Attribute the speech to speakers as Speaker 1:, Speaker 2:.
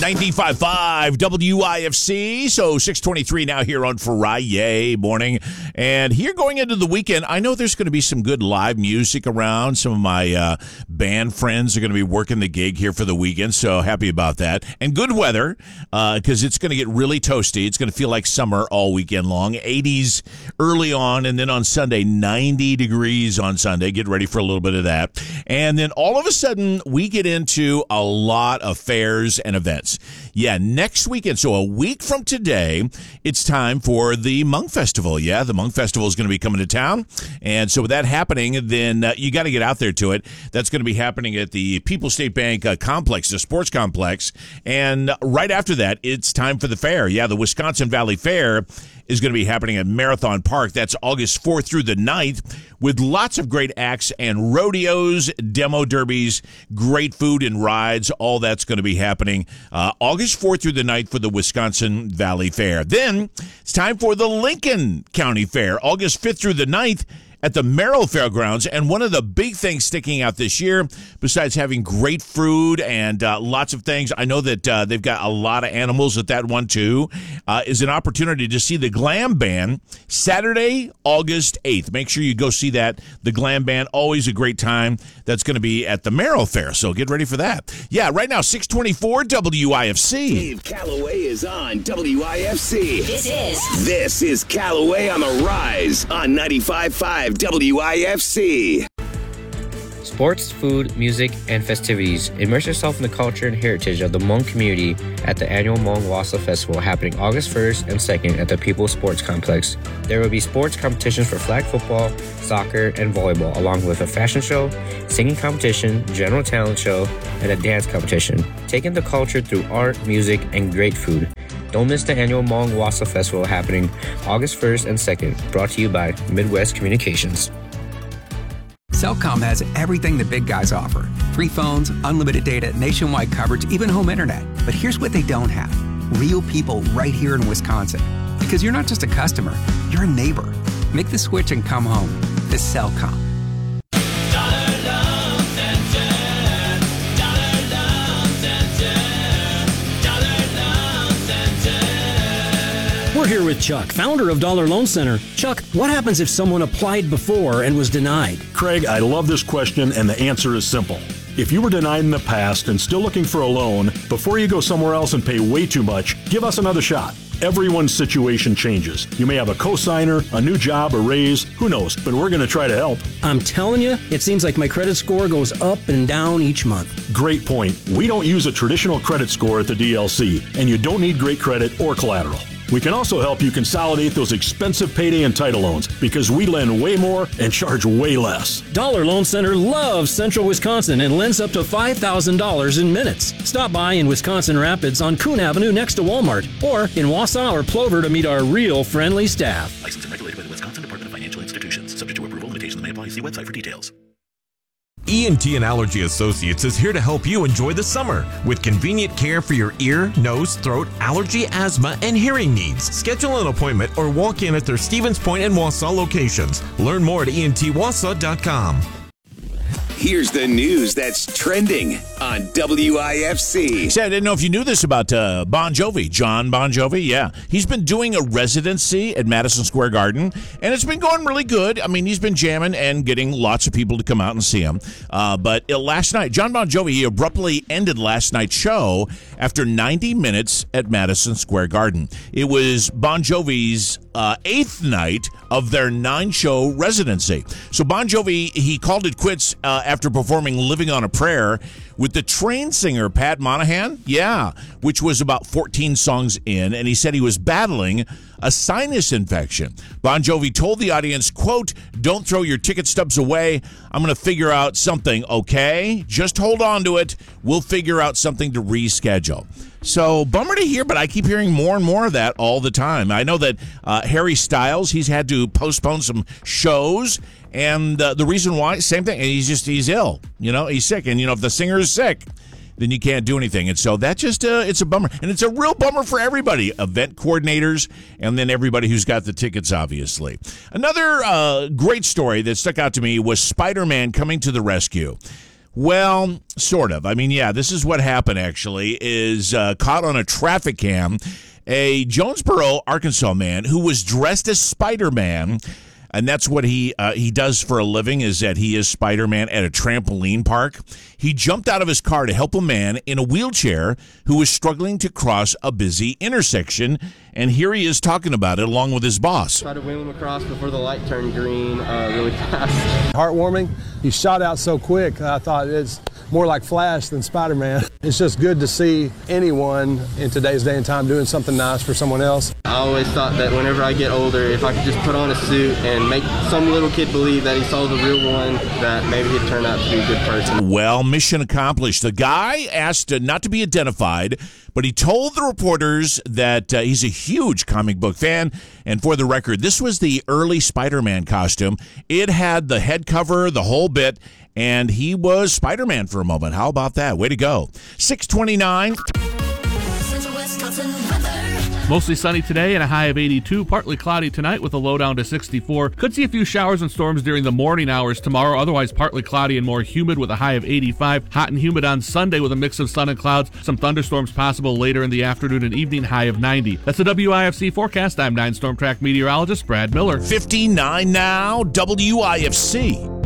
Speaker 1: 95.5 WIFC. So 6:23 now here on Friday morning. And here going into the weekend, I know there's going to be some good live music around. Some of my band friends are going to be working the gig here for the weekend. So happy about that. And good weather because it's going to get really toasty. It's going to feel like summer all weekend long. 80s early on, and then on Sunday, 90 degrees on Sunday. Get ready for a little bit of that. And then all of a sudden, we get into a lot of fairs and events. Yeah, next weekend, so a week from today, it's time for the Hmong Festival. Yeah, the Hmong Festival is going to be coming to town. And so with that happening, then you got to get out there to it. That's going to be happening at the People's State Bank complex, the sports complex. And right after that, it's time for the fair. Yeah, the Wisconsin Valley Fair is going to be happening at Marathon Park. That's August 4th through the 9th with lots of great acts and rodeos, demo derbies, great food and rides. All that's going to be happening August 4th through the 9th for the Wisconsin Valley Fair. Then it's time for the Lincoln County Fair, August 5th through the 9th at the Merrill Fairgrounds. And one of the big things sticking out this year, besides having great food and lots of things, I know that they've got a lot of animals at that one too, is an opportunity to see the Glam Band Saturday, August 8th. Make sure you go see that. The Glam Band, always a great time. That's going to be at the Merrill Fair, so get ready for that. Yeah, right now, 624 WIFC.
Speaker 2: Dave Calloway is on WIFC. This is Calloway on the Rise on 95.5 WIFC.
Speaker 3: Sports, food, music, and festivities. Immerse yourself in the culture and heritage of the Hmong community at the annual Hmong Wassa Festival happening August 1st and 2nd at the People's Sports Complex. There will be sports competitions for flag football, soccer, and volleyball, along with a fashion show, singing competition, general talent show, and a dance competition. Taking the culture through art, music, and great food. Don't miss the annual Hmong Wassa Festival happening August 1st and 2nd, brought to you by Midwest Communications.
Speaker 4: Cellcom has everything the big guys offer. Free phones, unlimited data, nationwide coverage, even home internet. But here's what they don't have. Real people right here in Wisconsin. Because you're not just a customer, you're a neighbor. Make the switch and come home. It's Cellcom.
Speaker 5: We're here with Chuck, founder of Dollar Loan Center. Chuck, what happens if someone applied before and was denied?
Speaker 6: Craig, I love this question, and the answer is simple. If you were denied in the past and still looking for a loan, before you go somewhere else and pay way too much, give us another shot. Everyone's situation changes. You may have a cosigner, a new job, a raise, who knows, but we're going to try to help.
Speaker 5: I'm telling you, it seems like my credit score goes up and down each month.
Speaker 6: Great point. We don't use a traditional credit score at the DLC, and you don't need great credit or collateral. We can also help you consolidate those expensive payday and title loans because we lend way more and charge way less.
Speaker 5: Dollar Loan Center loves Central Wisconsin and lends up to $5,000 in minutes. Stop by in Wisconsin Rapids on Coon Avenue next to Walmart or in Wausau or Plover to meet our real friendly staff.
Speaker 7: Licensed and regulated by the Wisconsin Department of Financial Institutions. Subject to approval, limitations may apply. See website for details.
Speaker 8: ENT and Allergy Associates is here to help you enjoy the summer with convenient care for your ear, nose, throat, allergy, asthma, and hearing needs. Schedule an appointment or walk in at their Stevens Point and Wausau locations. Learn more at entwausau.com.
Speaker 2: Here's the news that's trending on WIFC.
Speaker 1: See, I didn't know if you knew this about Bon Jovi, John Bon Jovi. Yeah, he's been doing a residency at Madison Square Garden, and it's been going really good. I mean, he's been jamming and getting lots of people to come out and see him. But last night, John Bon Jovi, he abruptly ended last night's show after 90 minutes at Madison Square Garden. It was Bon Jovi's 8th night of their 9-show residency. So Bon Jovi, he called it quits after performing Living on a Prayer with the Train singer Pat Monahan, which was about 14 songs in, and he said he was battling a sinus infection. Bon Jovi told the audience, quote, "Don't throw your ticket stubs away. I'm going to figure out something, okay? Just hold on to it. We'll figure out something to reschedule." So, bummer to hear, but I keep hearing more and more of that all the time. I know that Harry Styles, he's had to postpone some shows, and the reason why, same thing, he's ill. You know, he's sick, and, you know, if the singer is sick, then you can't do anything. And so that just, it's a bummer. And it's a real bummer for everybody, event coordinators, and then everybody who's got the tickets, obviously. Another great story that stuck out to me was Spider-Man coming to the rescue. Well, sort of. I mean, yeah, this is what happened, actually, is caught on a traffic cam. A Jonesboro, Arkansas man who was dressed as Spider-Man, and that's what he does for a living, is that he is Spider-Man at a trampoline park. He jumped out of his car to help a man in a wheelchair who was struggling to cross a busy intersection, and here he is talking about it along with his boss.
Speaker 9: Tried to wheel him across before the light turned green really fast.
Speaker 10: Heartwarming. He shot out so quick, I thought it's more like Flash than Spider-Man. It's just good to see anyone in today's day and time doing something nice for someone else.
Speaker 9: I always thought that whenever I get older, if I could just put on a suit and make some little kid believe that he saw the real one, that maybe he'd turn out to be a good person.
Speaker 1: Well, mission accomplished. The guy asked not to be identified, but he told the reporters that he's a huge comic book fan. And for the record, this was the early Spider-Man costume. It had the head cover, the whole bit, and he was Spider-Man for a moment. How about that? Way to go. 629.
Speaker 11: Mostly sunny today and a high of 82. Partly cloudy tonight with a low down to 64. Could see a few showers and storms during the morning hours tomorrow. Otherwise, partly cloudy and more humid with a high of 85. Hot and humid on Sunday with a mix of sun and clouds. Some thunderstorms possible later in the afternoon and evening, high of 90. That's the WIFC forecast. I'm 9 Storm Track meteorologist Brad Miller.
Speaker 1: 59 now, WIFC.